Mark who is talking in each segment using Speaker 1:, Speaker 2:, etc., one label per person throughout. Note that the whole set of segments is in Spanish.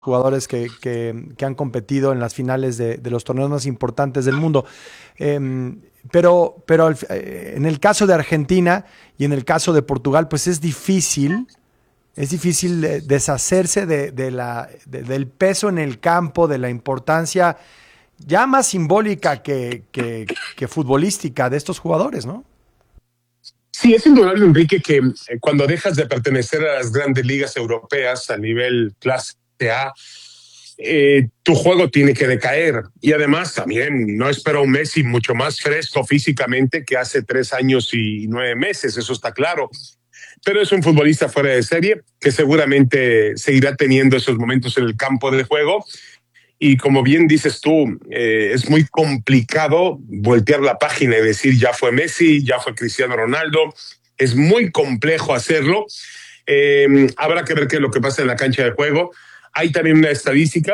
Speaker 1: jugadores que han competido en las finales de los torneos más importantes del mundo. Pero en el caso de Argentina y en el caso de Portugal, pues es difícil deshacerse del peso en el campo, de la importancia ya más simbólica que futbolística de estos jugadores, ¿no?
Speaker 2: Sí, es indudable, Enrique, que cuando dejas de pertenecer a las grandes ligas europeas a nivel clase A, tu juego tiene que decaer. Y además también no espero un Messi mucho más fresco físicamente que hace 3 años y 9 meses, eso está claro. Pero es un futbolista fuera de serie que seguramente seguirá teniendo esos momentos en el campo de juego. Y como bien dices tú, es muy complicado voltear la página y decir ya fue Messi, ya fue Cristiano Ronaldo. Es muy complejo hacerlo. Habrá que ver qué es lo que pasa en la cancha de juego. Hay también una estadística.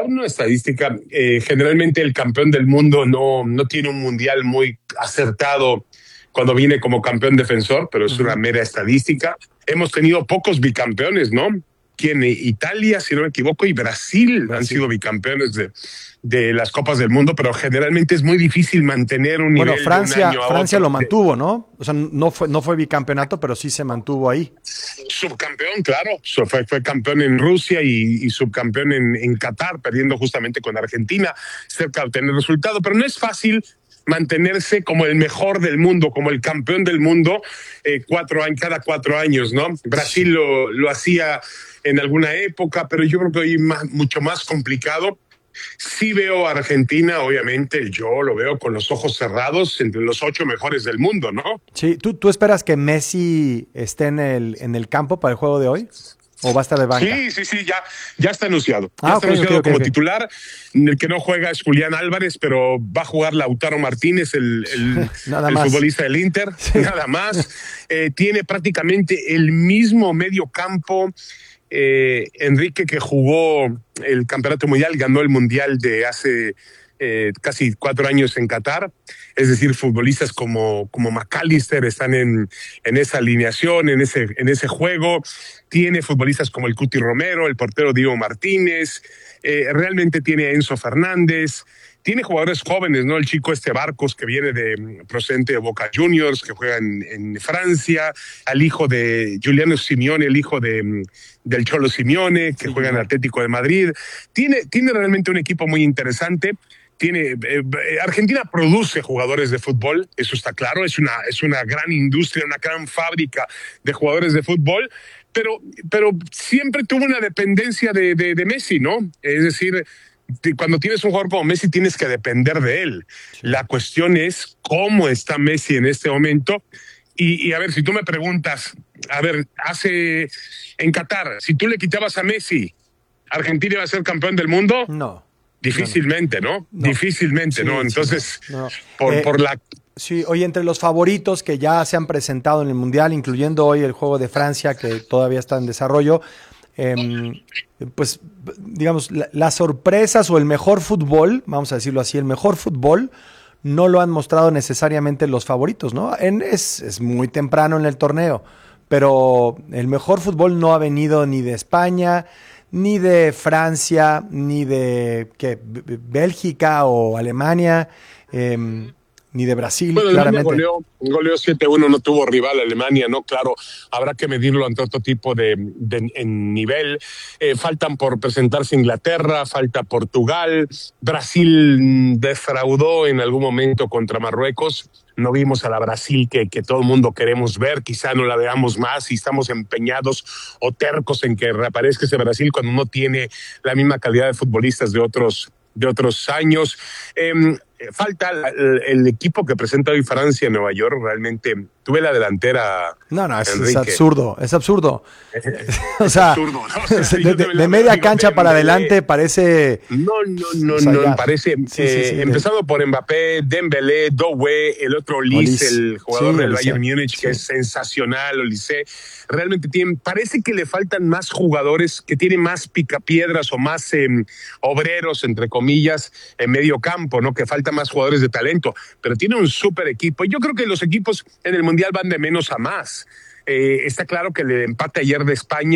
Speaker 2: Generalmente el campeón del mundo no tiene un mundial muy acertado cuando viene como campeón defensor, pero es una mera estadística. Hemos tenido pocos bicampeones, ¿no? Italia, si no me equivoco, y Brasil han sido bicampeones de las Copas del Mundo, pero generalmente es muy difícil mantener un nivel.
Speaker 1: Bueno, Francia lo mantuvo, ¿no? O sea, no fue bicampeonato, pero sí se mantuvo ahí.
Speaker 2: Subcampeón, claro. Fue campeón en Rusia y subcampeón en Qatar, perdiendo justamente con Argentina, cerca de obtener resultado, pero no es fácil mantenerse como el mejor del mundo, como el campeón del mundo, cada 4 años, ¿no? Brasil lo hacía en alguna época, pero yo creo que hoy es mucho más complicado. Sí veo a Argentina, obviamente, yo lo veo con los ojos cerrados entre los 8 mejores del mundo, ¿no?
Speaker 1: Sí, ¿tú esperas que Messi esté en el campo para el juego de hoy? ¿O va a estar de banca?
Speaker 2: Sí, ya está anunciado. Está anunciado como titular. El que no juega es Julián Álvarez, pero va a jugar Lautaro Martínez, el futbolista del Inter, nada más. Tiene prácticamente el mismo medio campo. Enrique, que jugó el Campeonato Mundial, ganó el Mundial de hace casi 4 años en Qatar. Es decir, futbolistas como McAllister están en esa alineación, en ese juego. Tiene futbolistas como el Cuti Romero, el portero Diego Martínez. Realmente tiene a Enzo Fernández. Tiene jugadores jóvenes, ¿no? El chico Barcos, que viene procedente de Boca Juniors, que juega en Francia. Al hijo de Giuliano Simeone, el hijo del Cholo Simeone, que juega en Atlético de Madrid. Tiene realmente un equipo muy interesante. Argentina produce jugadores de fútbol, eso está claro. Es una gran industria, una gran fábrica de jugadores de fútbol. Pero siempre tuvo una dependencia de Messi, ¿no? Es decir, cuando tienes un jugador como Messi tienes que depender de él. La cuestión es cómo está Messi en este momento. Y a ver, si tú me preguntas, en Qatar, si tú le quitabas a Messi, ¿Argentina iba a ser campeón del mundo?
Speaker 1: No.
Speaker 2: Difícilmente, ¿no? Difícilmente, ¿no? Entonces, por la...
Speaker 1: Sí, oye, entre los favoritos que ya se han presentado en el Mundial, incluyendo hoy el juego de Francia, que todavía está en desarrollo, pues, digamos, las sorpresas o el mejor fútbol, vamos a decirlo así, el mejor fútbol, no lo han mostrado necesariamente los favoritos, ¿no? Es muy temprano en el torneo, pero el mejor fútbol no ha venido ni de España, ni de Francia, ni de Bélgica o Alemania, ni de Brasil,
Speaker 2: bueno,
Speaker 1: claramente.
Speaker 2: Goleó 7-1, no tuvo rival Alemania, ¿no? Claro, habrá que medirlo ante otro tipo en nivel. Faltan por presentarse Inglaterra, falta Portugal. Brasil defraudó en algún momento contra Marruecos. No vimos a la Brasil que todo el mundo queremos ver, quizá no la veamos más y estamos empeñados o tercos en que reaparezca ese Brasil cuando no tiene la misma calidad de futbolistas de otros años. Falta el equipo que presenta hoy Francia en Nueva York. Realmente tuve la delantera.
Speaker 1: No, es absurdo. O sea,
Speaker 2: absurdo, ¿no?
Speaker 1: de media cancha para adelante parece.
Speaker 2: No, parece. Empezando por Mbappé, Dembélé, Doué, el otro Olise, el jugador del Bayern Múnich, que es sensacional, Olise. Realmente parece que le faltan más jugadores, que tienen más picapiedras o más obreros, entre comillas, en medio campo, ¿no? Que falta más jugadores de talento, pero tiene un súper equipo. Y yo creo que los equipos en el Mundial van de menos a más. Está claro que el empate ayer de España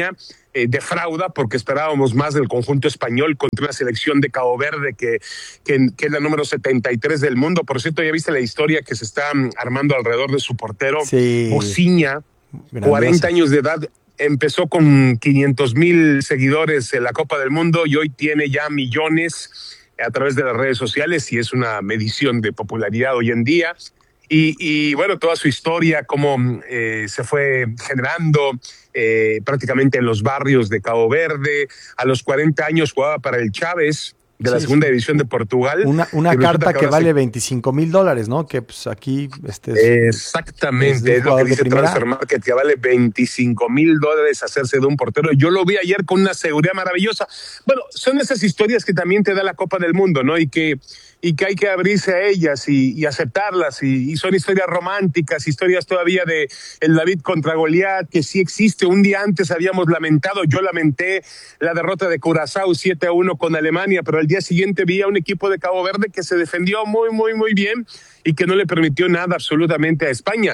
Speaker 2: defrauda, porque esperábamos más del conjunto español contra una selección de Cabo Verde que es la número 73 del mundo. Por cierto, ya viste la historia que se está armando alrededor de su portero, Ociña, 40 años de edad. Empezó con 500,000 seguidores en la Copa del Mundo y hoy tiene ya millones a través de las redes sociales, y es una medición de popularidad hoy en día. Y bueno, toda su historia, cómo se fue generando prácticamente en los barrios de Cabo Verde. A los 40 años jugaba para el Chávez de la segunda división de Portugal.
Speaker 1: Una carta que vale $25,000, ¿no? Que pues aquí...
Speaker 2: Exactamente, es lo que dice Transfer Market, que vale $25,000 hacerse de un portero. Yo lo vi ayer con una seguridad maravillosa. Bueno, son esas historias que también te da la Copa del Mundo, ¿no? Y que hay que abrirse a ellas y aceptarlas, y son historias románticas, historias todavía de el David contra Goliat, que sí existe. Un día antes habíamos lamentado, yo lamenté la derrota de Curazao 7-1 con Alemania, pero al día siguiente vi a un equipo de Cabo Verde que se defendió muy, muy, muy bien y que no le permitió nada absolutamente a España.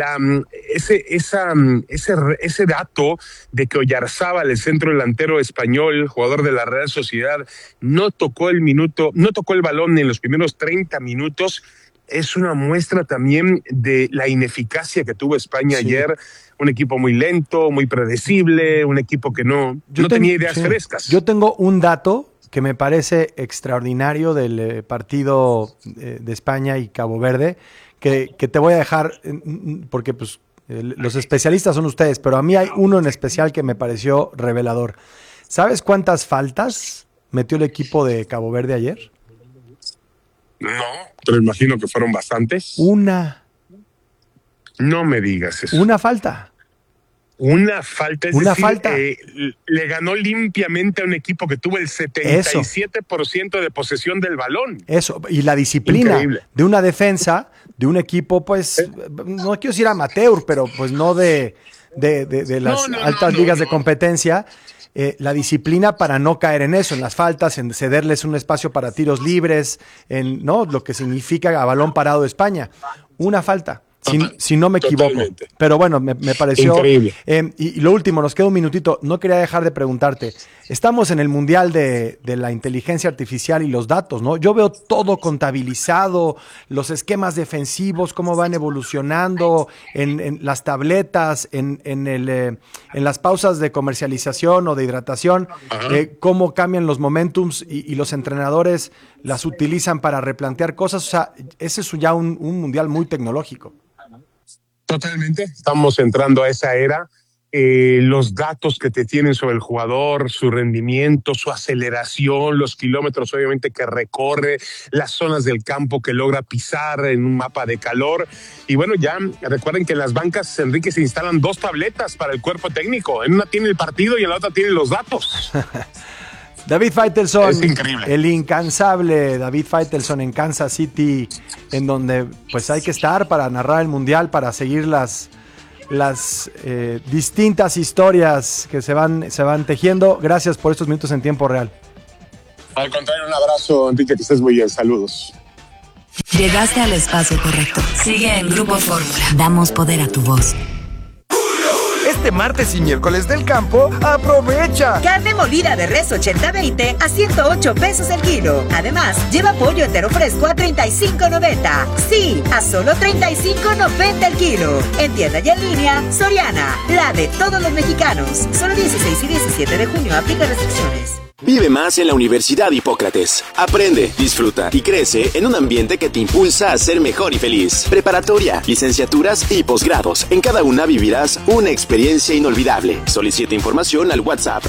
Speaker 2: Ese dato de que Oyarzábal, el centro delantero español, jugador de la Real Sociedad, no tocó el balón en los primeros 30 minutos, es una muestra también de la ineficacia que tuvo España ayer. Un equipo muy lento, muy predecible, un equipo que no tenía ideas frescas.
Speaker 1: Yo tengo un dato que me parece extraordinario del partido de España y Cabo Verde, que te voy a dejar, porque pues los especialistas son ustedes, pero a mí hay uno en especial que me pareció revelador. ¿Sabes cuántas faltas metió el equipo de Cabo Verde ayer?
Speaker 2: No, pero imagino que fueron bastantes.
Speaker 1: Una.
Speaker 2: No me digas eso.
Speaker 1: Una falta.
Speaker 2: Una falta, le ganó limpiamente a un equipo que tuvo el 77% de posesión del balón.
Speaker 1: Eso, y la disciplina de una defensa, de un equipo, pues, no quiero decir amateur, pero pues no de las altas ligas de competencia. La disciplina para no caer en eso, en las faltas, en cederles un espacio para tiros libres, en lo que significa a balón parado de España. Una falta. Si no me equivoco. Totalmente. Pero bueno, me pareció
Speaker 2: increíble.
Speaker 1: Y lo último, nos queda un minutito. No quería dejar de preguntarte. Estamos en el mundial de la inteligencia artificial y los datos, ¿no? Yo veo todo contabilizado, los esquemas defensivos, cómo van evolucionando en las tabletas, en las pausas de comercialización o de hidratación, cómo cambian los momentums y los entrenadores las utilizan para replantear cosas. O sea, ese es ya un mundial muy tecnológico.
Speaker 2: Totalmente. Estamos entrando a esa era. Los datos que te tienen sobre el jugador, su rendimiento, su aceleración, los kilómetros obviamente que recorre, las zonas del campo que logra pisar en un mapa de calor. Y bueno, ya recuerden que en las bancas, Enrique, se instalan 2 tabletas para el cuerpo técnico. En una tiene el partido y en la otra tiene los datos.
Speaker 1: David Faitelson,
Speaker 2: es increíble.
Speaker 1: El incansable David Faitelson en Kansas City, en donde pues hay que estar para narrar el mundial, para seguir las distintas historias que se van tejiendo. Gracias por estos minutos en tiempo real.
Speaker 2: Al contrario, un abrazo, Enrique, que estés muy bien. Saludos.
Speaker 3: Llegaste al espacio correcto. Sigue en Grupo Fórmula. Damos poder a tu voz.
Speaker 4: Este martes y miércoles del campo, ¡aprovecha!
Speaker 5: Carne molida de res 80-20 a $108 el kilo. Además, lleva pollo entero fresco a $35.90. Sí, a solo $35.90 el kilo. En tienda y en línea, Soriana, la de todos los mexicanos. Solo 16 y 17 de junio, aplica restricciones.
Speaker 6: Vive más en la Universidad Hipócrates. Aprende, disfruta y crece en un ambiente que te impulsa a ser mejor y feliz. Preparatoria, licenciaturas y posgrados. En cada una vivirás una experiencia inolvidable. Solicita información al WhatsApp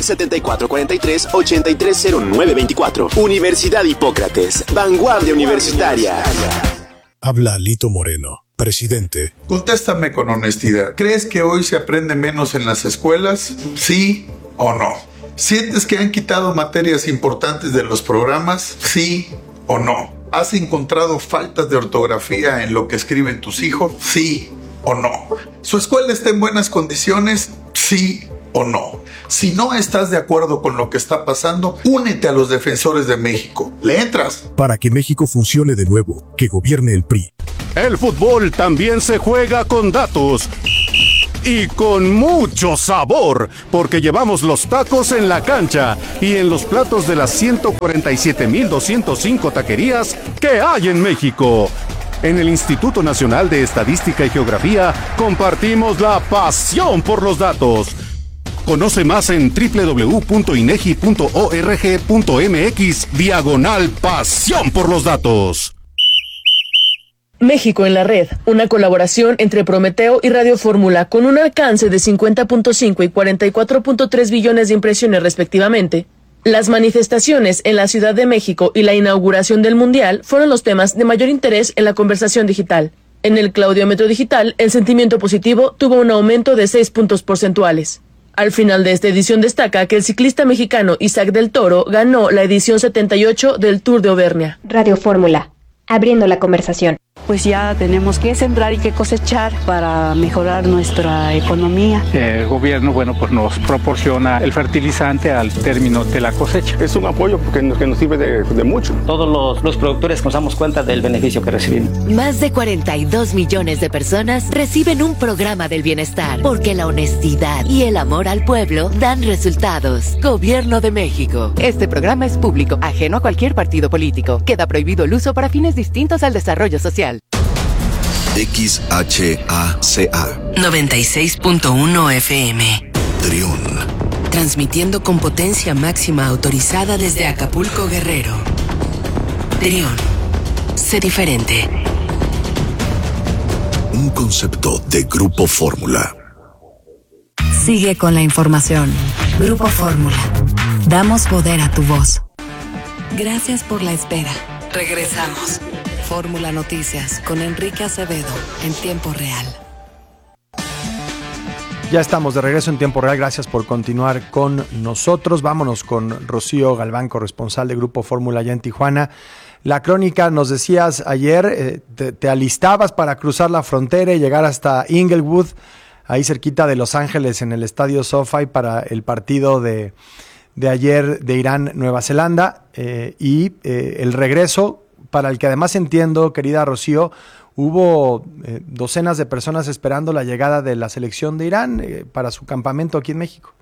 Speaker 6: 7443-830924. Universidad Hipócrates. Vanguardia Universitaria.
Speaker 7: Habla Lito Moreno, presidente.
Speaker 8: Contéstame con honestidad. ¿Crees que hoy se aprende menos en las escuelas? ¿Sí o no? ¿Sientes que han quitado materias importantes de los programas? ¿Sí o no? ¿Has encontrado faltas de ortografía en lo que escriben tus hijos? ¿Sí o no? ¿Su escuela está en buenas condiciones? ¿Sí o no? Si no estás de acuerdo con lo que está pasando, únete a los defensores de México. ¿Le entras?
Speaker 7: Para que México funcione de nuevo, que gobierne el PRI.
Speaker 9: El fútbol también se juega con datos. y con mucho sabor, porque llevamos los tacos en la cancha y en los platos de las 147,205 taquerías que hay en México. En el Instituto Nacional de Estadística y Geografía compartimos la pasión por los datos. Conoce más en www.inegi.org.mx/pasión por los datos.
Speaker 10: México en la red, una colaboración entre Prometeo y Radio Fórmula con un alcance de 50.5 y 44.3 billones de impresiones respectivamente. Las manifestaciones en la Ciudad de México y la inauguración del Mundial fueron los temas de mayor interés en la conversación digital. En el Claudiómetro digital, el sentimiento positivo tuvo un aumento de 6 puntos porcentuales. Al final de esta edición destaca que el ciclista mexicano Isaac del Toro ganó la edición 78 del Tour de Auvernia.
Speaker 11: Radio Fórmula, abriendo la conversación.
Speaker 12: Pues ya tenemos que sembrar y que cosechar para mejorar nuestra economía.
Speaker 13: El gobierno, pues nos proporciona el fertilizante al término de la cosecha.
Speaker 14: Es un apoyo que nos sirve de mucho.
Speaker 15: Todos los productores nos damos cuenta del beneficio que recibimos.
Speaker 3: Más de 42 millones de personas reciben un programa del bienestar, porque la honestidad y el amor al pueblo dan resultados. Gobierno de México.
Speaker 16: Este programa es público, ajeno a cualquier partido político. Queda prohibido el uso para fines distintos al desarrollo social.
Speaker 17: XHACA
Speaker 3: 96.1 FM.
Speaker 17: Trión.
Speaker 3: Transmitiendo con potencia máxima autorizada desde Acapulco, Guerrero. Trión. Sé diferente.
Speaker 17: Un concepto de Grupo Fórmula.
Speaker 3: Sigue con la información. Grupo Fórmula. Damos poder a tu voz. Gracias por la espera. Regresamos. Fórmula Noticias con Enrique Acevedo en tiempo real.
Speaker 1: Ya estamos de regreso en tiempo real. Gracias por continuar con nosotros. Vámonos con Rocío Galván, corresponsal de Grupo Fórmula allá en Tijuana. La crónica, nos decías ayer, te alistabas para cruzar la frontera y llegar hasta Inglewood, ahí cerquita de Los Ángeles, en el estadio SoFi, para el partido de ayer de Irán-Nueva Zelanda y el regreso, para el que además entiendo, querida Rocío, hubo docenas de personas esperando la llegada de la selección de Irán para su campamento aquí en México.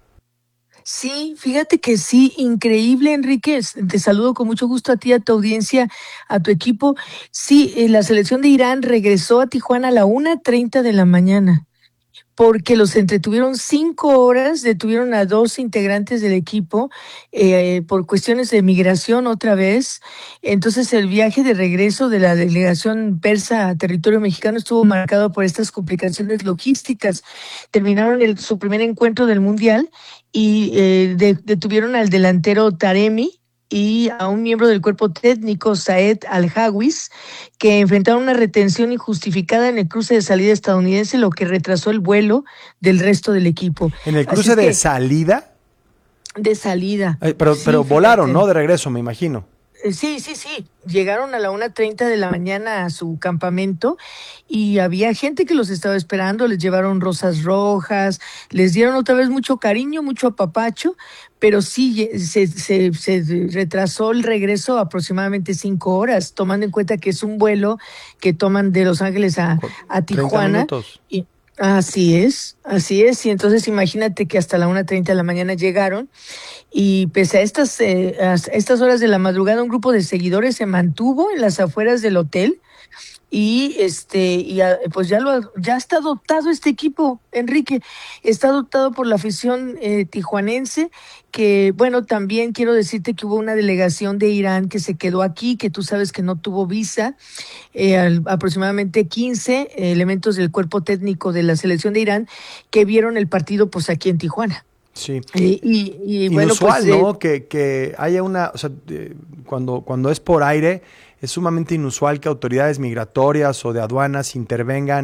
Speaker 18: Sí, fíjate que sí, increíble, Enrique. Te saludo con mucho gusto a ti, a tu audiencia, a tu equipo. Sí, la selección de Irán regresó a Tijuana a la 1:30 de la mañana. Porque los entretuvieron 5 horas, detuvieron a 2 integrantes del equipo por cuestiones de migración otra vez. Entonces el viaje de regreso de la delegación persa a territorio mexicano estuvo marcado por estas complicaciones logísticas. Terminaron su primer encuentro del Mundial y detuvieron al delantero Taremi y a un miembro del cuerpo técnico, Saed Al-Hawis, que enfrentaron una retención injustificada en el cruce de salida estadounidense, lo que retrasó el vuelo del resto del equipo.
Speaker 1: ¿En el cruce de salida?
Speaker 18: De salida.
Speaker 1: Pero
Speaker 18: sí,
Speaker 1: volaron,
Speaker 18: fíjate.
Speaker 1: ¿no? De regreso, me imagino.
Speaker 18: Sí. Llegaron a la 1:30 de la mañana a su campamento y había gente que los estaba esperando, les llevaron rosas rojas, les dieron otra vez mucho cariño, mucho apapacho, pero sí se retrasó el regreso aproximadamente 5 horas, tomando en cuenta que es un vuelo que toman de Los Ángeles a Tijuana.
Speaker 1: 30 minutos.
Speaker 18: Y así es, y entonces imagínate que hasta la 1:30 de la mañana llegaron y pese a estas horas de la madrugada un grupo de seguidores se mantuvo en las afueras del hotel y pues ya está dotado este equipo, Enrique, está dotado por la afición tijuanense, que bueno, también quiero decirte que hubo una delegación de Irán que se quedó aquí, que tú sabes que no tuvo visa, aproximadamente 15 elementos del cuerpo técnico de la selección de Irán que vieron el partido pues aquí en Tijuana.
Speaker 1: Sí.
Speaker 18: Y bueno,
Speaker 1: inusual,
Speaker 18: pues,
Speaker 1: ¿no? Que haya una, o sea, cuando es por aire, es sumamente inusual que autoridades migratorias o de aduanas intervengan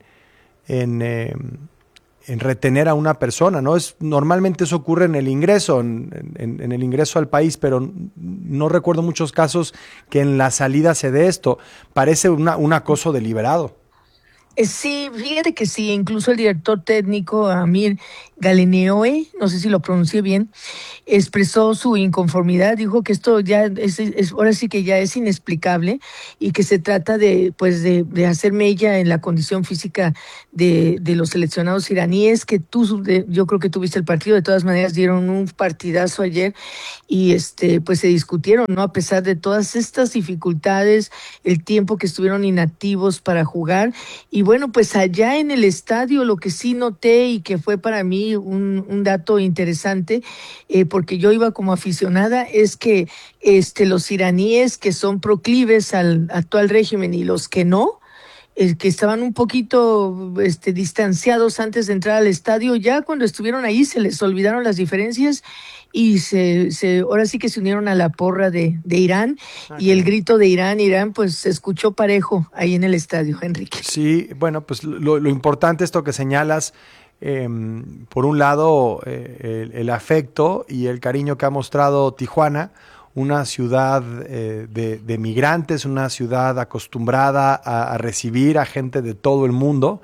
Speaker 1: en retener a una persona, ¿no? Normalmente eso ocurre en el ingreso, en el ingreso al país, pero no recuerdo muchos casos que en la salida se dé esto. Parece un acoso deliberado.
Speaker 18: Sí, fíjate que sí, incluso el director técnico, Amir, Galeneoe, no sé si lo pronuncié bien, expresó su inconformidad, dijo que esto ya es ahora sí que ya es inexplicable y que se trata de hacer mella en la condición física de los seleccionados iraníes, que yo creo que tuviste el partido, de todas maneras dieron un partidazo ayer y pues se discutieron, ¿no? A pesar de todas estas dificultades, el tiempo que estuvieron inactivos para jugar, y bueno, pues allá en el estadio lo que sí noté y que fue para mí un dato interesante, porque yo iba como aficionada, es que los iraníes que son proclives al actual régimen y los que no, que estaban un poquito distanciados antes de entrar al estadio, ya cuando estuvieron ahí se les olvidaron las diferencias y ahora sí que se unieron a la porra de Irán, y el grito de Irán, pues se escuchó parejo ahí en el estadio, Enrique.
Speaker 1: Sí, bueno, pues lo importante, esto que señalas, por un lado, el afecto y el cariño que ha mostrado Tijuana, una ciudad de migrantes, una ciudad acostumbrada a recibir a gente de todo el mundo,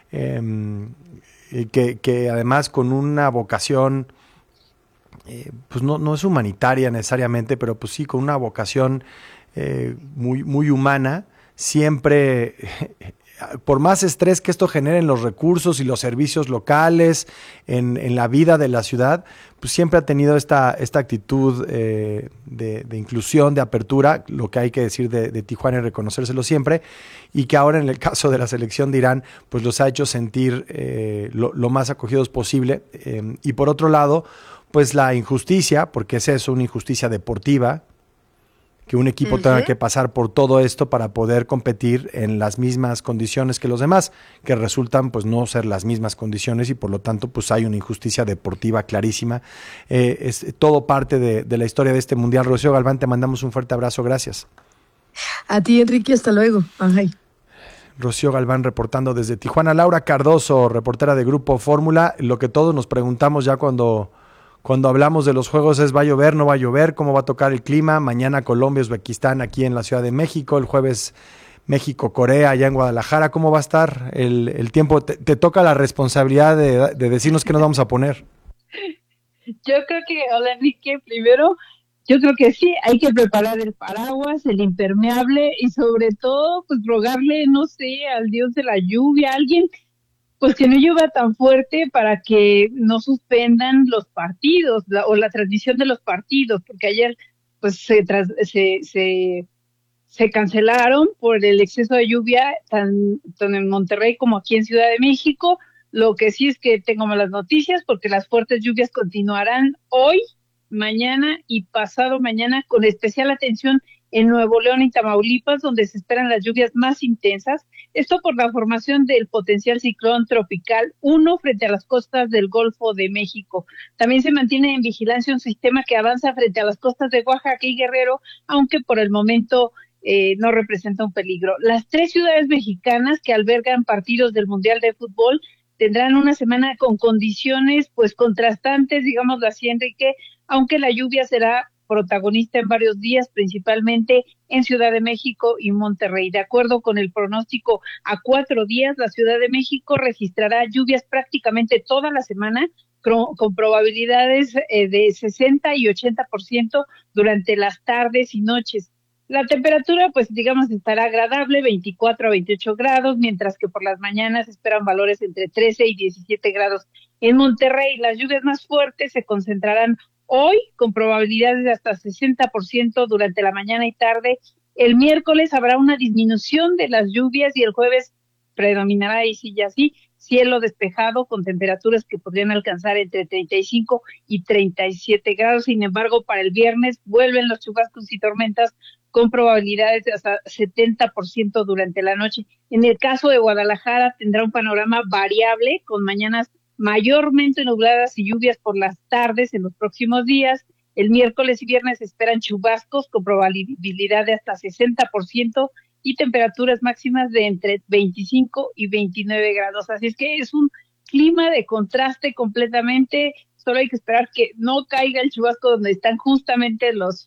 Speaker 1: que además con una vocación, pues no es humanitaria necesariamente, pero pues sí, con una vocación muy, muy humana, siempre... Por más estrés que esto genere en los recursos y los servicios locales, en la vida de la ciudad, pues siempre ha tenido esta actitud de inclusión, de apertura, lo que hay que decir de Tijuana y reconocérselo siempre, y que ahora en el caso de la selección de Irán, pues los ha hecho sentir lo más acogidos posible. Y por otro lado, pues la injusticia, porque es eso, una injusticia deportiva, que un equipo tenga que pasar por todo esto para poder competir en las mismas condiciones que los demás, que resultan pues no ser las mismas condiciones, y por lo tanto pues hay una injusticia deportiva clarísima. Es todo parte de la historia de este mundial. Rocío Galván, te mandamos un fuerte abrazo, gracias.
Speaker 18: A ti, Enrique, hasta luego. Ajá.
Speaker 1: Rocío Galván reportando desde Tijuana. Laura Cardoso, reportera de Grupo Fórmula. Lo que todos nos preguntamos ya cuando hablamos de los juegos es: ¿va a llover, no va a llover? ¿Cómo va a tocar el clima? Mañana Colombia, Uzbekistán aquí en la Ciudad de México, el jueves México, Corea allá en Guadalajara. ¿Cómo va a estar el tiempo? Te toca la responsabilidad de decirnos qué nos vamos a poner.
Speaker 19: Yo creo que, hola Enrique, primero, yo creo que sí, hay que preparar el paraguas, el impermeable, y sobre todo, pues rogarle, no sé, al Dios de la lluvia, a alguien, pues que no llueva tan fuerte para que no suspendan los partidos o la transmisión de los partidos, porque ayer pues se cancelaron por el exceso de lluvia tanto en Monterrey como aquí en Ciudad de México. Lo que sí es que tengo malas noticias, porque las fuertes lluvias continuarán hoy, mañana y pasado mañana, con especial atención en Nuevo León y Tamaulipas, donde se esperan las lluvias más intensas. Esto por la formación del potencial ciclón tropical 1 frente a las costas del Golfo de México. También se mantiene en vigilancia un sistema que avanza frente a las costas de Oaxaca y Guerrero, aunque por el momento no representa un peligro. Las 3 ciudades mexicanas que albergan partidos del Mundial de Fútbol tendrán una semana con condiciones pues contrastantes, digámoslo así, Enrique, aunque la lluvia será protagonista en varios días, principalmente en Ciudad de México y Monterrey. De acuerdo con el pronóstico a 4 días, la Ciudad de México registrará lluvias prácticamente toda la semana, con probabilidades de 60 y 80% durante las tardes y noches. La temperatura, pues digamos, estará agradable, 24 a 28 grados, mientras que por las mañanas esperan valores entre 13 y 17 grados. En Monterrey, las lluvias más fuertes se concentrarán hoy, con probabilidades de hasta 60% durante la mañana y tarde. El miércoles habrá una disminución de las lluvias y el jueves predominará ahí sí ya sí, cielo despejado con temperaturas que podrían alcanzar entre 35 y 37 grados. Sin embargo, para el viernes vuelven los chubascos y tormentas con probabilidades de hasta 70% durante la noche. En el caso de Guadalajara tendrá un panorama variable, con mañanas mayormente nubladas y lluvias por las tardes en los próximos días. El miércoles y viernes se esperan chubascos con probabilidad de hasta 60% y temperaturas máximas de entre 25 y 29 grados. Así es que es un clima de contraste completamente. Solo hay que esperar que no caiga el chubasco donde están justamente los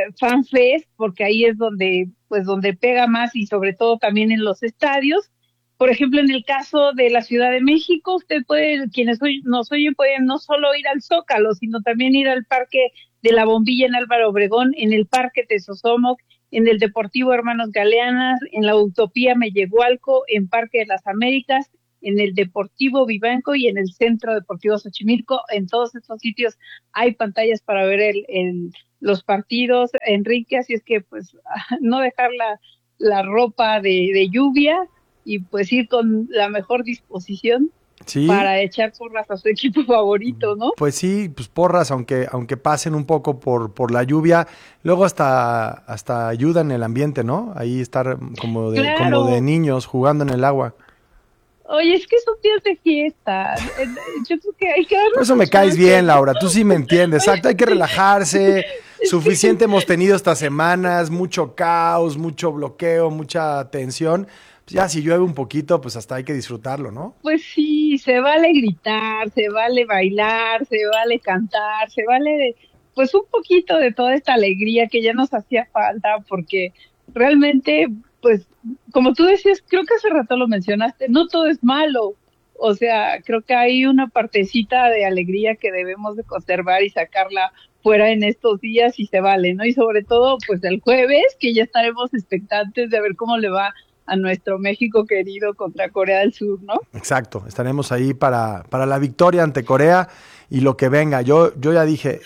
Speaker 19: fanfest, porque ahí es donde pega más, y sobre todo también en los estadios. Por ejemplo, en el caso de la Ciudad de México, usted puede, quienes nos oyen, pueden no solo ir al Zócalo, sino también ir al Parque de la Bombilla en Álvaro Obregón, en el Parque Tezosomoc, en el Deportivo Hermanos Galeanas, en la Utopía Mellehualco, en Parque de las Américas, en el Deportivo Vivanco y en el Centro Deportivo Xochimilco. En todos estos sitios hay pantallas para ver los partidos, Enrique, así es que pues no dejar la ropa de lluvia y pues ir con la mejor disposición para echar porras a su equipo favorito, ¿no?
Speaker 1: Pues sí, pues porras, aunque pasen un poco por la lluvia, luego hasta ayuda en el ambiente, ¿no? Ahí estar como de niños jugando en el agua.
Speaker 19: Oye, es que son días de fiesta. Yo creo que hay que darnos.
Speaker 1: Por eso me caes bien, Laura. Tú sí me entiendes. Exacto, hay que relajarse. Suficiente hemos tenido estas semanas. Mucho caos, mucho bloqueo, mucha tensión. Pues ya si llueve un poquito, pues hasta hay que disfrutarlo, ¿no?
Speaker 19: Pues sí, se vale gritar, se vale bailar, se vale cantar, se vale pues un poquito de toda esta alegría que ya nos hacía falta, porque realmente, pues, como tú decías, creo que hace rato lo mencionaste, no todo es malo. O sea, creo que hay una partecita de alegría que debemos de conservar y sacarla fuera en estos días y se vale, ¿no? Y sobre todo, pues, el jueves, que ya estaremos expectantes de ver cómo le va a nuestro México querido contra Corea del Sur, ¿no?
Speaker 1: Exacto, estaremos ahí para la victoria ante Corea y lo que venga. Yo ya dije,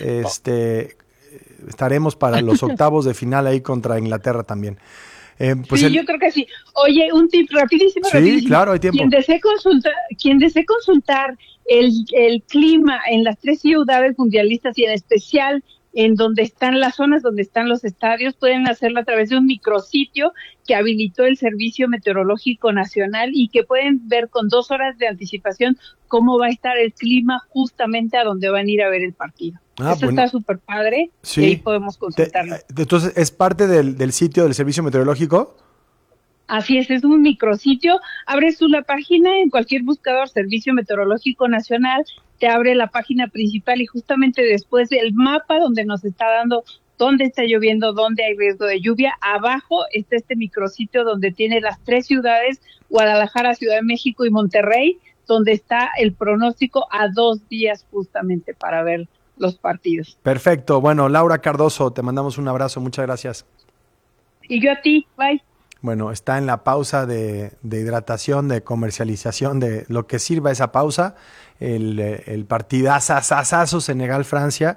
Speaker 1: estaremos para los octavos de final ahí contra Inglaterra también. Pues
Speaker 19: sí, yo creo que sí. Oye, un tip rapidísimo.
Speaker 1: Sí, claro, hay tiempo.
Speaker 19: Quien desee consultar el clima en las 3 ciudades mundialistas y en especial en donde están las zonas, donde están los estadios, pueden hacerlo a través de un micrositio que habilitó el Servicio Meteorológico Nacional y que pueden ver con 2 horas de anticipación cómo va a estar el clima justamente a donde van a ir a ver el partido. Eso está súper padre, sí. Y ahí podemos consultarlo.
Speaker 1: Entonces, ¿es parte del sitio del Servicio Meteorológico?
Speaker 19: Así es un micrositio. Abres tú la página en cualquier buscador, Servicio Meteorológico Nacional, te abre la página principal y justamente después del mapa donde nos está dando dónde está lloviendo, dónde hay riesgo de lluvia, abajo está este micrositio donde tiene las 3 ciudades, Guadalajara, Ciudad de México y Monterrey, donde está el pronóstico a 2 días justamente para ver los partidos.
Speaker 1: Perfecto. Bueno, Laura Cardoso, te mandamos un abrazo. Muchas gracias.
Speaker 19: Y yo a ti. Bye.
Speaker 1: Bueno, está en la pausa de hidratación, de comercialización, de lo que sirva esa pausa, el partidazazazo Senegal-Francia.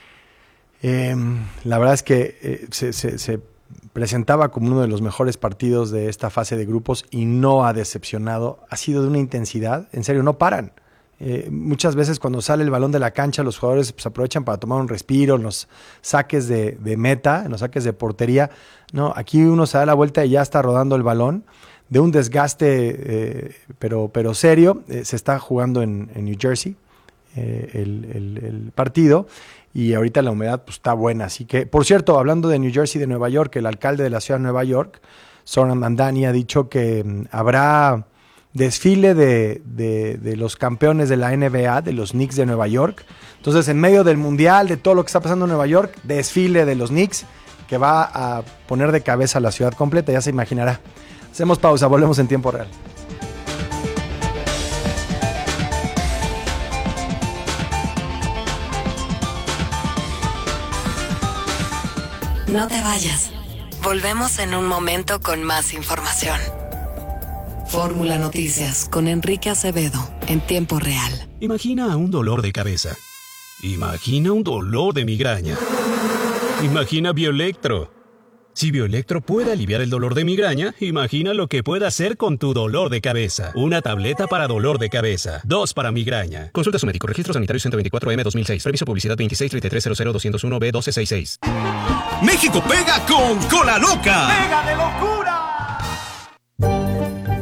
Speaker 1: La verdad es que se presentaba como uno de los mejores partidos de esta fase de grupos y no ha decepcionado. Ha sido de una intensidad, en serio, no paran. Muchas veces cuando sale el balón de la cancha los jugadores pues, aprovechan para tomar un respiro en los saques de meta, en los saques de portería. No, aquí uno se da la vuelta y ya está rodando el balón de un desgaste pero serio. Se está jugando en New Jersey el partido y ahorita la humedad pues, está buena. Así que, por cierto, hablando de New Jersey, de Nueva York, el alcalde de la ciudad de Nueva York, Zoran Mamdani, ha dicho que habrá desfile de los campeones de la NBA, de los Knicks de Nueva York. Entonces, en medio del mundial, de todo lo que está pasando en Nueva York, desfile de los Knicks, que va a poner de cabeza a la ciudad completa, ya se imaginará. Hacemos pausa, volvemos en tiempo real.
Speaker 3: No te vayas. Volvemos en un momento con más información. Fórmula Noticias con Enrique Acevedo en tiempo real.
Speaker 20: Imagina un dolor de cabeza. Imagina un dolor de migraña. Imagina Bioelectro. Si Bioelectro puede aliviar el dolor de migraña, imagina lo que puede hacer con tu dolor de cabeza. Una tableta para dolor de cabeza. 2 para migraña. Consulta a su médico. Registro sanitario 124M 2006. Permiso publicidad 2633000201B1266.
Speaker 21: México pega con Cola Loca.
Speaker 4: ¡Pega de locura!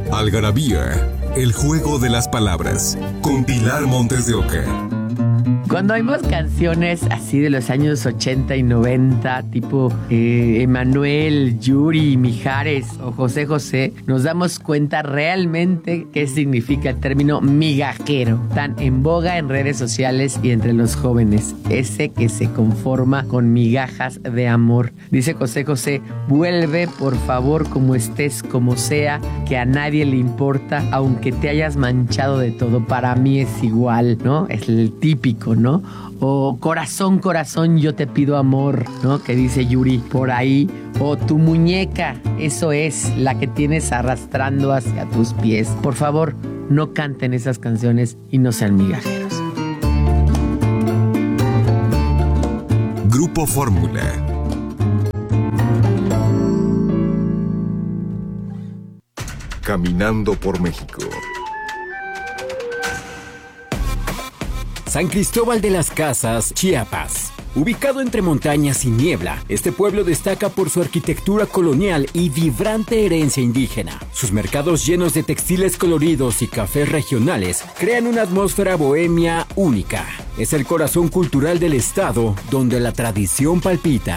Speaker 17: Algarabía, el juego de las palabras, con Pilar Montes de Oca.
Speaker 2: Cuando oímos canciones así de los años 80 y 90, tipo Emanuel, Yuri, Mijares o José José, nos damos cuenta realmente qué significa el término migajero, tan en boga en redes sociales y entre los jóvenes. Ese que se conforma con migajas de amor. Dice José José, vuelve por favor como estés, como sea, que a nadie le importa, aunque te hayas manchado de todo, para mí es igual, ¿no? Es el típico, ¿no? O corazón, corazón, yo te pido amor, ¿no? Que dice Yuri por ahí. O tu muñeca, eso es la que tienes arrastrando hacia tus pies. Por favor, no canten esas canciones y no sean migajeros.
Speaker 17: Grupo Fórmula. Caminando por México.
Speaker 22: San Cristóbal de las Casas, Chiapas. Ubicado entre montañas y niebla, este pueblo destaca por su arquitectura colonial y vibrante herencia indígena. Sus mercados llenos de textiles coloridos y cafés regionales crean una atmósfera bohemia única. Es el corazón cultural del estado, donde la tradición palpita.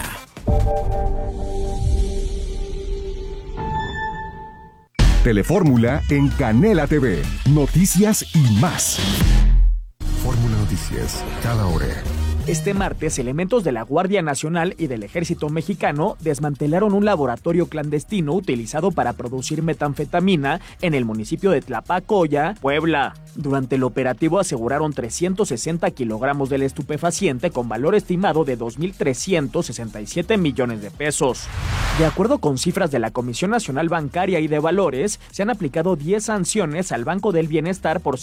Speaker 23: Telefórmula en Canela TV. Noticias y más.
Speaker 17: Fórmula Noticias, cada hora.
Speaker 24: Este martes, elementos de la Guardia Nacional y del Ejército Mexicano desmantelaron un laboratorio clandestino utilizado para producir metanfetamina en el municipio de Tlapacoya, Puebla. Durante el operativo aseguraron 360 kilogramos del estupefaciente con valor estimado de 2.367 millones de pesos. De acuerdo con cifras de la Comisión Nacional Bancaria y de Valores, se han aplicado 10 sanciones al Banco del Bienestar por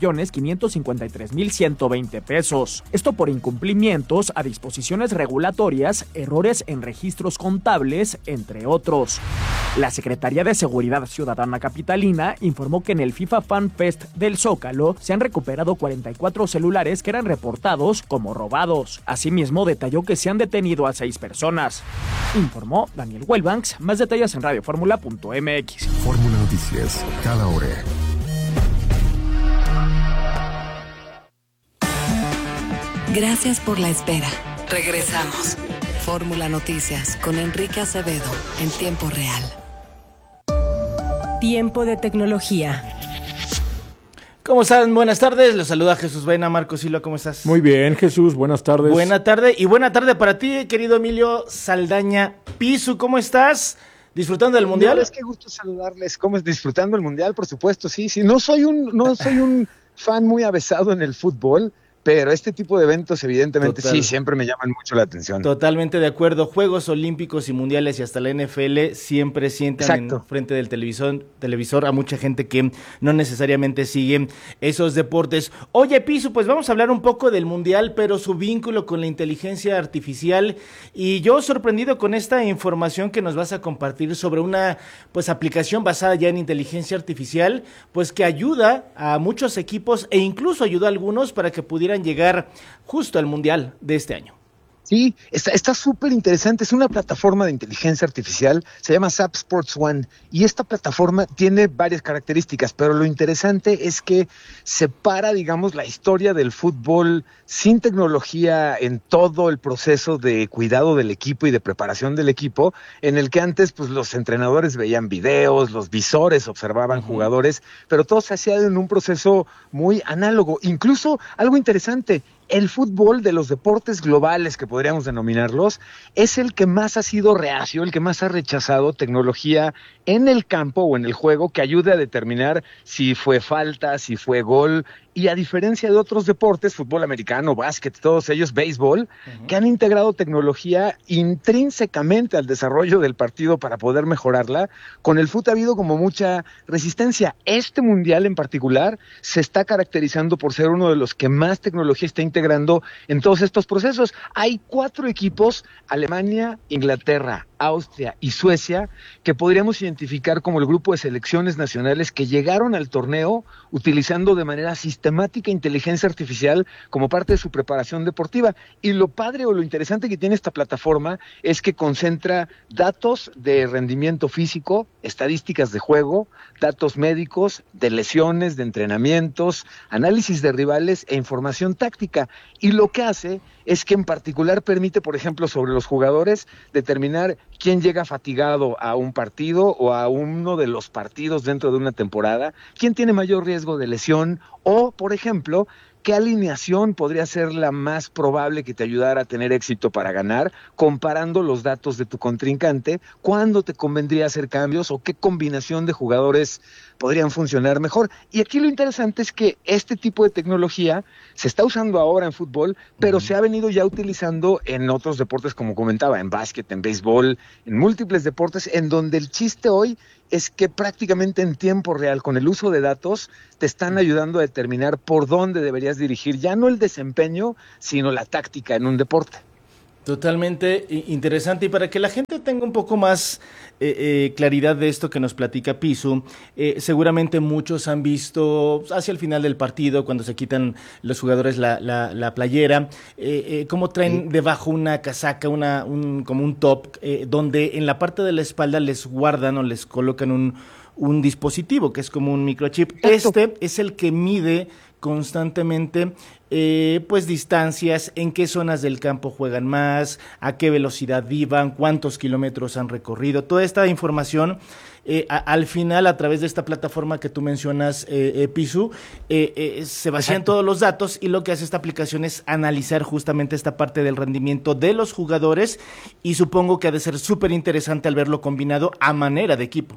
Speaker 24: 5.553.120 pesos. Esto por incumplimientos a disposiciones regulatorias, errores en registros contables, entre otros. La Secretaría de Seguridad Ciudadana Capitalina informó que en el FIFA Fan Fest del Zócalo se han recuperado 44 celulares que eran reportados como robados. Asimismo, detalló que se han detenido a 6 personas. Informó Daniel Wellbanks. Más detalles en radioformula.mx.
Speaker 17: Fórmula Noticias, cada hora.
Speaker 3: Gracias por la espera. Regresamos. Fórmula Noticias con Enrique Acevedo en tiempo real.
Speaker 25: Tiempo de tecnología.
Speaker 26: ¿Cómo están? Buenas tardes. Les saluda Jesús Vena. Marco Silva, ¿cómo estás?
Speaker 27: Muy bien, Jesús. Buenas tardes.
Speaker 26: Buena tarde y buena tarde para ti, querido Emilio Saldaña Pisu. ¿Cómo estás? ¿Disfrutando del Mundial?
Speaker 28: No, es que gusto saludarles. ¿Cómo es? Disfrutando el Mundial, por supuesto, sí. No soy un fan muy avesado en el fútbol, pero este tipo de eventos evidentemente sí, siempre me llaman mucho la atención.
Speaker 26: Totalmente de acuerdo. Juegos Olímpicos y Mundiales y hasta la NFL siempre sientan en frente del televisor a mucha gente que no necesariamente sigue esos deportes. Oye, Pisu, pues vamos a hablar un poco del Mundial, pero su vínculo con la inteligencia artificial. Y yo sorprendido con esta información que nos vas a compartir sobre una aplicación basada ya en inteligencia artificial, pues que ayuda a muchos equipos e incluso ayudó a algunos para que pudieran llegar justo al Mundial de este año.
Speaker 28: Sí, está súper interesante. Es una plataforma de inteligencia artificial, se llama SAP Sports One, y esta plataforma tiene varias características, pero lo interesante es que separa, digamos, la historia del fútbol sin tecnología en todo el proceso de cuidado del equipo y de preparación del equipo, en el que antes pues los entrenadores veían videos, los visores observaban jugadores, pero todo se hacía en un proceso muy análogo. Incluso algo interesante, el fútbol de los deportes globales, que podríamos denominarlos, es el que más ha sido reacio, el que más ha rechazado tecnología en el campo o en el juego que ayude a determinar si fue falta, si fue gol. Y a diferencia de otros deportes, fútbol americano, básquet, todos ellos, béisbol, que han integrado tecnología intrínsecamente al desarrollo del partido para poder mejorarla, con el fútbol ha habido como mucha resistencia. Este mundial en particular se está caracterizando por ser uno de los que más tecnología está integrando en todos estos procesos. Hay 4 equipos, Alemania, Inglaterra, Austria y Suecia, que podríamos identificar como el grupo de selecciones nacionales que llegaron al torneo utilizando de manera sistemática inteligencia artificial como parte de su preparación deportiva. Y lo padre o lo interesante que tiene esta plataforma es que concentra datos de rendimiento físico, estadísticas de juego, datos médicos, de lesiones, de entrenamientos, análisis de rivales e información táctica. Y lo que hace es que en particular permite, por ejemplo, sobre los jugadores, determinar quién llega fatigado a un partido o a uno de los partidos dentro de una temporada, quién tiene mayor riesgo de lesión o, por ejemplo, qué alineación podría ser la más probable que te ayudara a tener éxito para ganar, comparando los datos de tu contrincante, cuándo te convendría hacer cambios o qué combinación de jugadores podrían funcionar mejor. Y aquí lo interesante es que este tipo de tecnología se está usando ahora en fútbol, pero se ha venido ya utilizando en otros deportes, como comentaba, en básquet, en béisbol, en múltiples deportes, en donde el chiste hoy es que prácticamente en tiempo real, con el uso de datos, te están ayudando a determinar por dónde deberías dirigir, ya no el desempeño, sino la táctica en un deporte.
Speaker 26: Totalmente interesante, y para que la gente tenga un poco más claridad de esto que nos platica Pisu, seguramente muchos han visto hacia el final del partido, cuando se quitan los jugadores la playera, cómo traen debajo una casaca, como un top, donde en la parte de la espalda les guardan o les colocan un dispositivo que es como un microchip. Este es el que mide constantemente pues distancias, en qué zonas del campo juegan más, a qué velocidad iban, cuántos kilómetros han recorrido, toda esta información al final, a través de esta plataforma que tú mencionas, Pisu, se vacían todos los datos, y lo que hace esta aplicación es analizar justamente esta parte del rendimiento de los jugadores, y supongo que ha de ser súper interesante al verlo combinado a manera de equipo.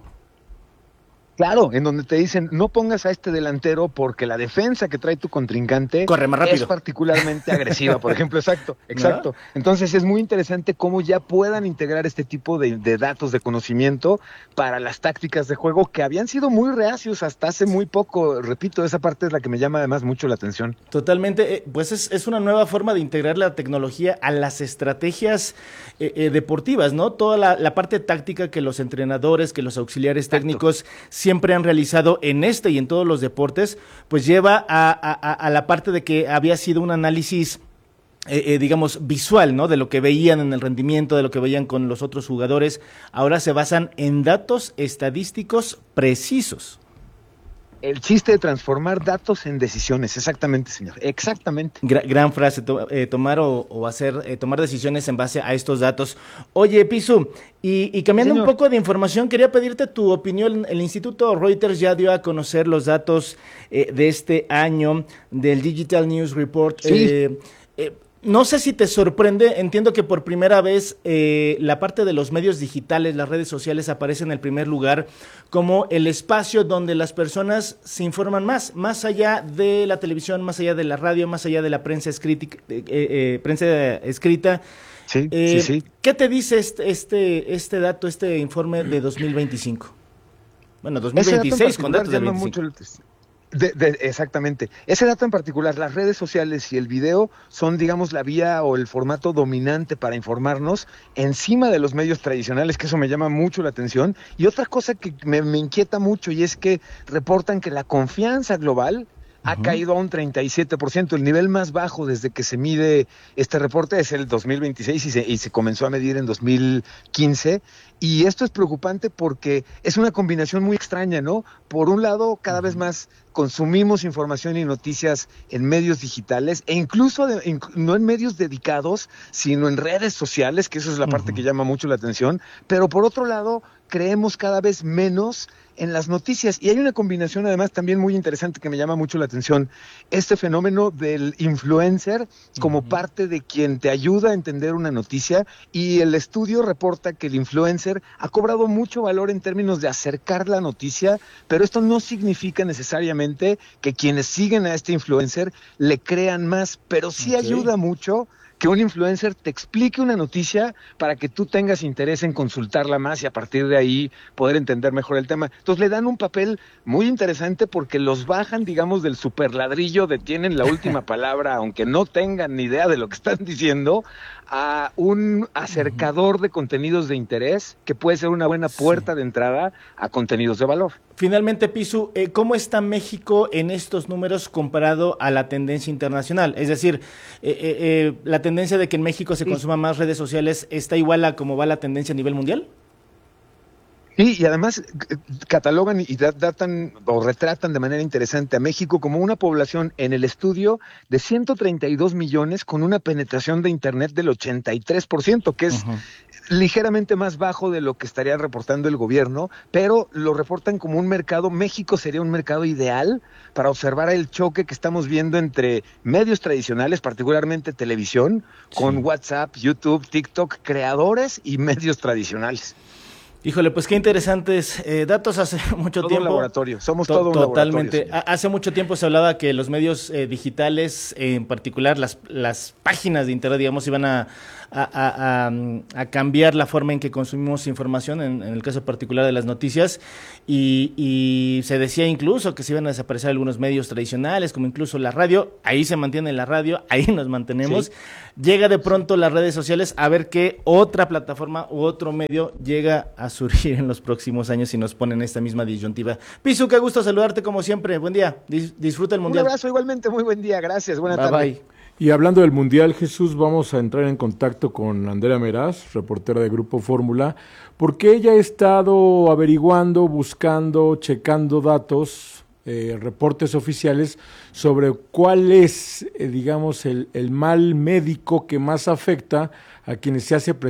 Speaker 28: Claro, en donde te dicen, no pongas a este delantero porque la defensa que trae tu contrincante
Speaker 26: corre más rápido,
Speaker 28: es particularmente agresiva, por ejemplo. Exacto. ¿No? Entonces es muy interesante cómo ya puedan integrar este tipo de datos de conocimiento para las tácticas de juego que habían sido muy reacios hasta hace muy poco. Repito, esa parte es la que me llama además mucho la atención.
Speaker 26: Totalmente, pues es una nueva forma de integrar la tecnología a las estrategias deportivas, ¿no? Toda la parte táctica que los entrenadores, que los auxiliares técnicos siempre han realizado en este y en todos los deportes, pues lleva a la parte de que había sido un análisis digamos visual, ¿no? De lo que veían en el rendimiento, de lo que veían con los otros jugadores. Ahora se basan en datos estadísticos precisos.
Speaker 28: El chiste de transformar datos en decisiones, exactamente, señor, exactamente.
Speaker 26: Gran frase, tomar tomar decisiones en base a estos datos. Oye, Pisu, y cambiando un poco de información, quería pedirte tu opinión. El Instituto Reuters ya dio a conocer los datos de este año del Digital News Report. Sí. No sé si te sorprende, entiendo que por primera vez la parte de los medios digitales, las redes sociales, aparece en el primer lugar como el espacio donde las personas se informan más allá de la televisión, más allá de la radio, más allá de la prensa escrita.
Speaker 28: Sí.
Speaker 26: ¿Qué te dice este dato, este informe de 2025? Bueno, 2026 con datos de 2025.
Speaker 28: Exactamente. Ese dato en particular, las redes sociales y el video son, digamos, la vía o el formato dominante para informarnos encima de los medios tradicionales, que eso me llama mucho la atención. Y otra cosa que me inquieta mucho, y es que reportan que la confianza global ha caído a un 37%, el nivel más bajo desde que se mide este reporte es el 2026 y se comenzó a medir en 2015, y esto es preocupante porque es una combinación muy extraña, ¿no? Por un lado, cada vez más consumimos información y noticias en medios digitales, e incluso no en medios dedicados, sino en redes sociales, que eso es la parte que llama mucho la atención, pero por otro lado, creemos cada vez menos en las noticias, y hay una combinación además también muy interesante que me llama mucho la atención, este fenómeno del influencer como parte de quien te ayuda a entender una noticia, y el estudio reporta que el influencer ha cobrado mucho valor en términos de acercar la noticia, pero esto no significa necesariamente que quienes siguen a este influencer le crean más, pero sí ayuda mucho que un influencer te explique una noticia para que tú tengas interés en consultarla más y a partir de ahí poder entender mejor el tema. Entonces le dan un papel muy interesante porque los bajan, digamos, del superladrillo de tienen la última palabra, aunque no tengan ni idea de lo que están diciendo, a un acercador de contenidos de interés que puede ser una buena puerta de entrada a contenidos de valor.
Speaker 26: Finalmente, Pisu, ¿cómo está México en estos números comparado a la tendencia internacional? Es decir, la tendencia de que en México se consuma más redes sociales, ¿está igual a cómo va la tendencia a nivel mundial?
Speaker 28: Sí, y además catalogan y datan o retratan de manera interesante a México como una población en el estudio de 132 millones con una penetración de Internet del 83%, que es ligeramente más bajo de lo que estaría reportando el gobierno, pero lo reportan como un mercado. México sería un mercado ideal para observar el choque que estamos viendo entre medios tradicionales, particularmente televisión, con WhatsApp, YouTube, TikTok, creadores y medios tradicionales.
Speaker 26: Híjole, pues qué interesantes datos. Hace mucho tiempo.
Speaker 28: Un laboratorio, somos todo un
Speaker 26: totalmente.
Speaker 28: laboratorio.
Speaker 26: Hace mucho tiempo se hablaba que los medios digitales, en particular las páginas de internet, digamos, iban a cambiar la forma en que consumimos información, en el caso particular de las noticias, y se decía incluso que se iban a desaparecer algunos medios tradicionales, como incluso la radio. Ahí se mantiene la radio, ahí nos mantenemos. Sí. Llega de pronto las redes sociales a ver qué otra plataforma u otro medio llega a surgir en los próximos años y nos ponen esta misma disyuntiva. Pisu, qué gusto saludarte como siempre. Buen día. Disfruta el Mundial.
Speaker 28: Un abrazo igualmente, muy buen día. Gracias. Buena tarde.
Speaker 27: Bye. Y hablando del Mundial, Jesús, vamos a entrar en contacto con Andrea Meraz, reportera de Grupo Fórmula, porque ella ha estado averiguando, buscando, checando datos, reportes oficiales sobre cuál es, digamos, el mal médico que más afecta a quienes se hacen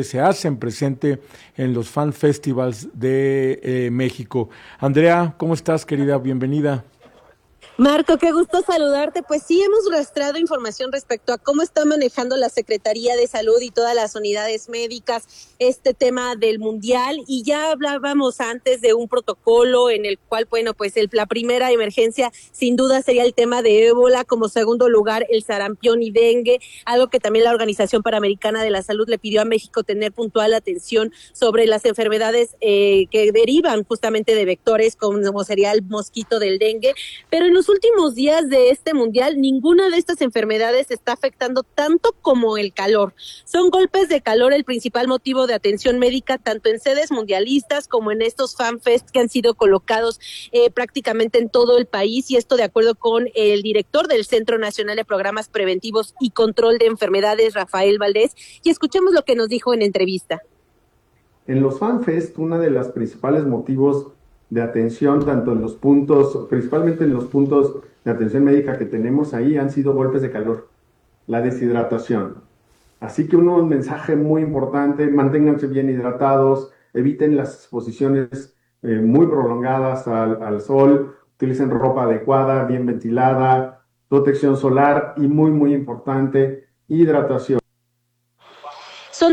Speaker 27: presente en los fan festivals de México. Andrea, ¿cómo estás, querida? Bienvenida.
Speaker 5: Marco, qué gusto saludarte. Pues sí, hemos rastreado información respecto a cómo está manejando la Secretaría de Salud y todas las unidades médicas este tema del Mundial, y ya hablábamos antes de un protocolo en el cual, bueno, pues la primera emergencia sin duda sería el tema de ébola, como segundo lugar el sarampión y dengue, algo que también la Organización Panamericana de la Salud le pidió a México tener puntual atención sobre las enfermedades que derivan justamente de vectores, como sería el mosquito del dengue, pero en los últimos días de este Mundial, ninguna de estas enfermedades está afectando tanto como el calor. Son golpes de calor el principal motivo de atención médica, tanto en sedes mundialistas como en estos fanfest que han sido colocados prácticamente en todo el país, y esto de acuerdo con el director del Centro Nacional de Programas Preventivos y Control de Enfermedades, Rafael Valdés, y escuchemos lo que nos dijo en entrevista.
Speaker 6: En los fanfest, uno de los principales motivos de atención, tanto en los puntos, principalmente en los puntos de atención médica que tenemos ahí, han sido golpes de calor, la deshidratación. Así que un mensaje muy importante: manténganse bien hidratados, eviten las exposiciones muy prolongadas al sol, utilicen ropa adecuada, bien ventilada, protección solar y muy importante, hidratación.
Speaker 5: Son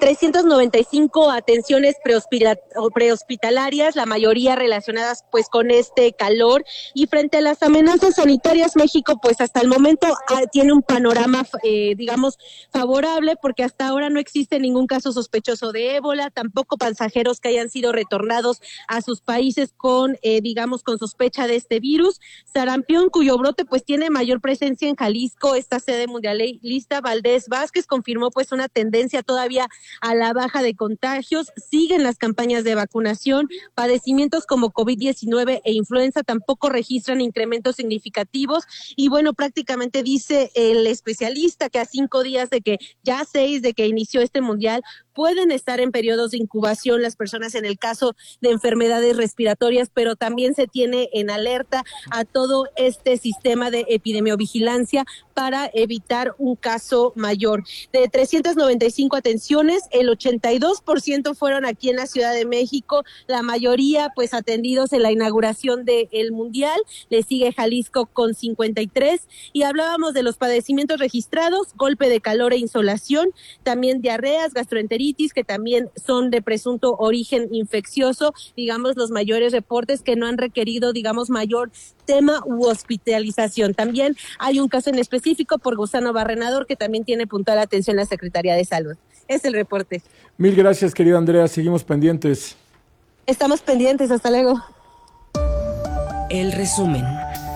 Speaker 5: 395 atenciones prehospitalarias, la mayoría relacionadas pues con este calor, y frente a las amenazas sanitarias, México pues hasta el momento tiene un panorama digamos favorable, porque hasta ahora no existe ningún caso sospechoso de ébola, tampoco pasajeros que hayan sido retornados a sus países con digamos con sospecha de este virus. Sarampión, cuyo brote pues tiene mayor presencia en Jalisco, esta sede mundialista. Valdés Vázquez confirmó pues una tendencia todavía a la baja de contagios, siguen las campañas de vacunación, padecimientos como COVID-19 e influenza tampoco registran incrementos significativos, y bueno, prácticamente dice el especialista que a 5 días de que, ya 6 de que inició este Mundial, pueden estar en periodos de incubación las personas en el caso de enfermedades respiratorias, pero también se tiene en alerta a todo este sistema de epidemiovigilancia para evitar un caso mayor. De 395 atenciones, el 82% fueron aquí en la Ciudad de México, la mayoría pues atendidos en la inauguración del Mundial, le sigue Jalisco con 53, y hablábamos de los padecimientos registrados: golpe de calor e insolación, también diarreas, gastroenteritis, colitis, que también son de presunto origen infeccioso, digamos los mayores reportes que no han requerido, digamos, mayor tema u hospitalización. También hay un caso en específico por gusano barrenador que también tiene puntual atención la Secretaría de Salud. Es el reporte.
Speaker 27: Mil gracias, querida Andrea, seguimos pendientes.
Speaker 5: Estamos pendientes, hasta luego.
Speaker 3: El resumen.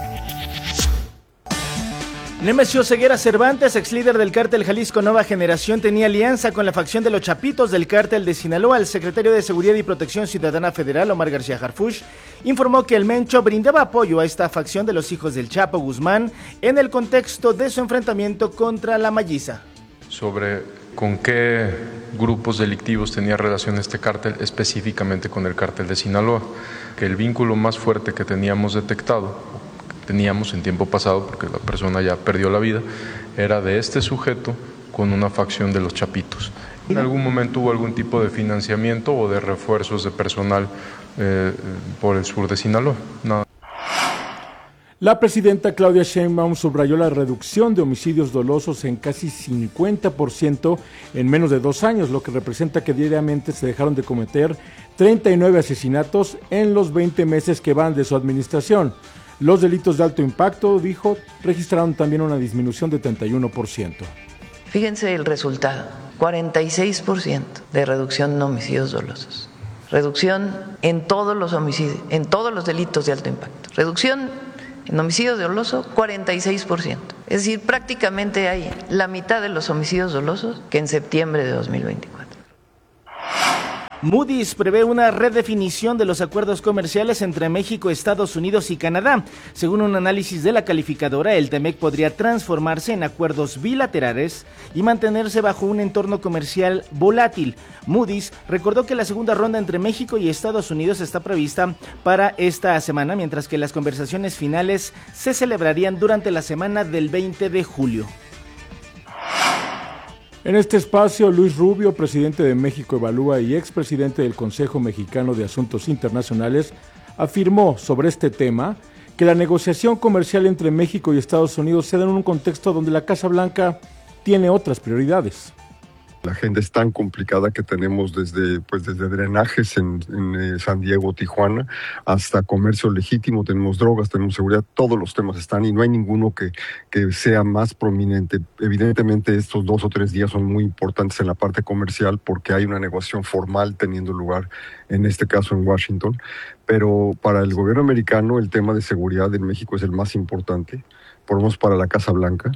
Speaker 26: Nemesio Ceguera Cervantes, ex líder del cártel Jalisco Nueva Generación, tenía alianza con la facción de los Chapitos del cártel de Sinaloa. El secretario de Seguridad y Protección Ciudadana Federal, Omar García Harfuch, informó que el Mencho brindaba apoyo a esta facción de los hijos del Chapo Guzmán en el contexto de su enfrentamiento contra la Malliza.
Speaker 7: Sobre con qué grupos delictivos tenía relación este cártel, específicamente con el cártel de Sinaloa, que el vínculo más fuerte que teníamos detectado, teníamos en tiempo pasado, porque la persona ya perdió la vida, era de este sujeto con una facción de los Chapitos. ¿En algún momento hubo algún tipo de financiamiento o de refuerzos de personal por el sur de Sinaloa? Nada.
Speaker 27: La presidenta Claudia Sheinbaum subrayó la reducción de homicidios dolosos en casi 50% en menos de 2 años, lo que representa que diariamente se dejaron de cometer 39 asesinatos en los 20 meses que van de su administración. Los delitos de alto impacto, dijo, registraron también una disminución de 31%.
Speaker 8: Fíjense el resultado, 46% de reducción en homicidios dolosos. Reducción en todos los homicidios, en todos los delitos de alto impacto. Reducción en homicidios dolosos, 46%. Es decir, prácticamente hay la mitad de los homicidios dolosos que en septiembre de 2024.
Speaker 26: Moody's prevé una redefinición de los acuerdos comerciales entre México, Estados Unidos y Canadá. Según un análisis de la calificadora, el TEMEC podría transformarse en acuerdos bilaterales y mantenerse bajo un entorno comercial volátil. Moody's recordó que la segunda ronda entre México y Estados Unidos está prevista para esta semana, mientras que las conversaciones finales se celebrarían durante la semana del 20 de julio.
Speaker 27: En este espacio, Luis Rubio, presidente de México Evalúa y expresidente del Consejo Mexicano de Asuntos Internacionales, afirmó sobre este tema que la negociación comercial entre México y Estados Unidos se da en un contexto donde la Casa Blanca tiene otras prioridades.
Speaker 9: La agenda es tan complicada que tenemos desde drenajes en San Diego, Tijuana, hasta comercio legítimo, tenemos drogas, tenemos seguridad, todos los temas están y no hay ninguno que sea más prominente. Evidentemente estos 2 o 3 días son muy importantes en la parte comercial porque hay una negociación formal teniendo lugar, en este caso en Washington, pero para el gobierno americano el tema de seguridad en México es el más importante, por lo menos para la Casa Blanca.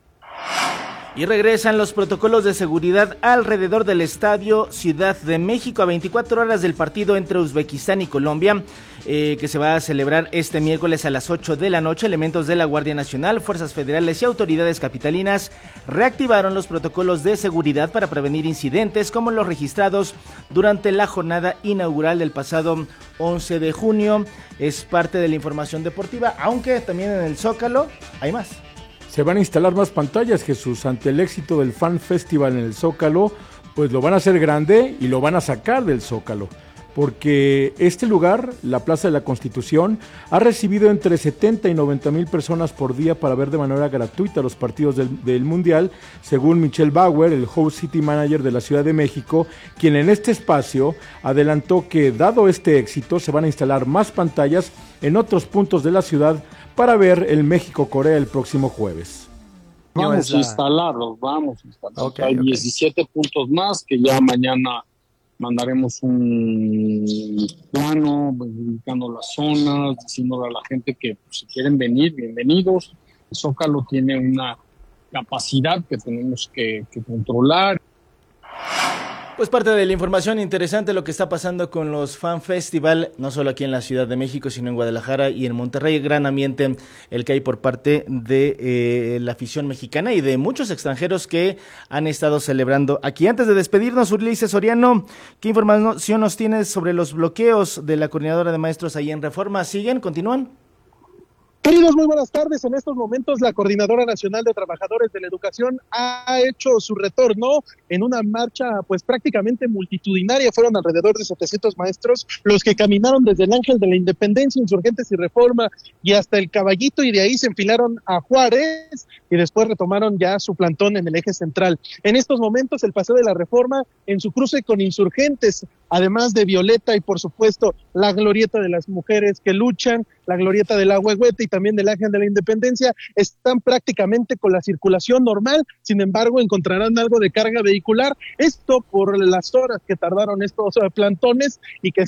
Speaker 26: Y regresan los protocolos de seguridad alrededor del Estadio Ciudad de México a 24 horas del partido entre Uzbekistán y Colombia, que se va a celebrar este miércoles a las 8 de la noche. Elementos de la Guardia Nacional, fuerzas federales y autoridades capitalinas reactivaron los protocolos de seguridad para prevenir incidentes como los registrados durante la jornada inaugural del pasado 11 de junio. Es parte de la información deportiva, aunque también en el Zócalo hay más.
Speaker 27: Se van a instalar más pantallas, Jesús, ante el éxito del Fan Festival en el Zócalo, pues lo van a hacer grande y lo van a sacar del Zócalo, porque este lugar, la Plaza de la Constitución, ha recibido entre 70 y 90 mil personas por día para ver de manera gratuita los partidos del Mundial, según Michelle Bauer, el Host City Manager de la Ciudad de México, quien en este espacio adelantó que, dado este éxito, se van a instalar más pantallas en otros puntos de la ciudad para ver el México-Corea el próximo jueves.
Speaker 10: Vamos a instalarlos. Okay, hay 17 puntos más que ya mañana mandaremos un plano, indicando las zonas, diciéndole a la gente que si quieren venir, bienvenidos. El Zócalo tiene una capacidad que tenemos que controlar.
Speaker 26: Pues parte de la información interesante lo que está pasando con los Fan Festival, no solo aquí en la Ciudad de México, sino en Guadalajara y en Monterrey. Gran ambiente el que hay por parte de la afición mexicana y de muchos extranjeros que han estado celebrando aquí. Antes de despedirnos, Ulises Soriano, ¿qué información nos tienes sobre los bloqueos de la coordinadora de maestros ahí en Reforma? ¿Siguen? ¿Continúan?
Speaker 11: Queridos, muy buenas tardes. En estos momentos la Coordinadora Nacional de Trabajadores de la Educación ha hecho su retorno en una marcha pues prácticamente multitudinaria. Fueron alrededor de 700 maestros los que caminaron desde el Ángel de la Independencia, Insurgentes y Reforma y hasta el Caballito, y de ahí se enfilaron a Juárez y después retomaron ya su plantón en el eje central. En estos momentos el Paseo de la Reforma en su cruce con Insurgentes, además de Violeta y por supuesto la glorieta de las mujeres que luchan, la glorieta del Ahuehuete y también del Ángel de la Independencia, están prácticamente con la circulación normal. Sin embargo, encontrarán algo de carga vehicular, esto por las horas que tardaron estos plantones y que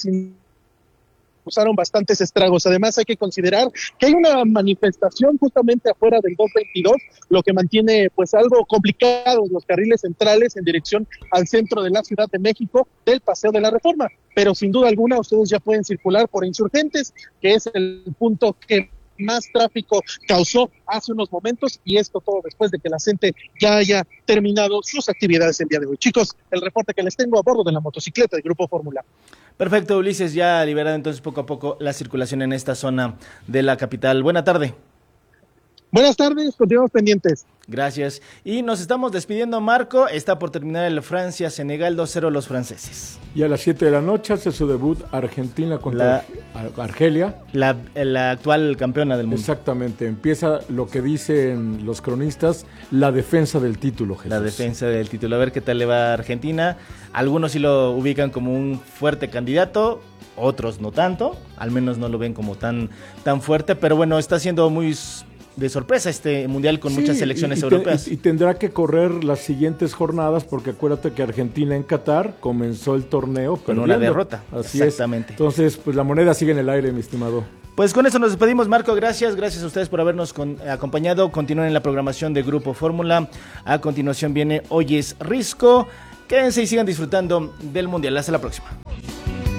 Speaker 11: causaron bastantes estragos. Además, hay que considerar que hay una manifestación justamente afuera del 222, lo que mantiene pues algo complicados los carriles centrales en dirección al centro de la Ciudad de México del Paseo de la Reforma. Pero sin duda alguna ustedes ya pueden circular por Insurgentes, que es el punto que más tráfico causó hace unos momentos, y esto todo después de que la gente ya haya terminado sus actividades el día de hoy. Chicos, el reporte que les tengo a bordo de la motocicleta del Grupo Fórmula.
Speaker 26: Perfecto, Ulises, ya liberado entonces poco a poco la circulación en esta zona de la capital. Buena tarde.
Speaker 11: Buenas tardes, continuamos pendientes.
Speaker 26: Gracias. Y nos estamos despidiendo, Marco. Está por terminar el Francia-Senegal 2-0 los franceses.
Speaker 27: Y a las 7 de la noche hace su debut Argentina contra Argelia.
Speaker 26: La actual campeona del mundo.
Speaker 27: Exactamente. Empieza lo que dicen los cronistas, la defensa del título, Jesús.
Speaker 26: La defensa del título. A ver qué tal le va a Argentina. Algunos sí lo ubican como un fuerte candidato, otros no tanto. Al menos no lo ven como tan fuerte. Pero bueno, está siendo muy de sorpresa este mundial con muchas selecciones europeas.
Speaker 27: Y tendrá que correr las siguientes jornadas, porque acuérdate que Argentina en Qatar comenzó el torneo
Speaker 26: con una derrota.
Speaker 27: Así exactamente. Entonces, pues la moneda sigue en el aire, mi estimado.
Speaker 26: Pues con eso nos despedimos, Marco. Gracias a ustedes por habernos acompañado. Continúen en la programación de Grupo Fórmula. A continuación viene Hoy es Risco. Quédense y sigan disfrutando del mundial. Hasta la próxima.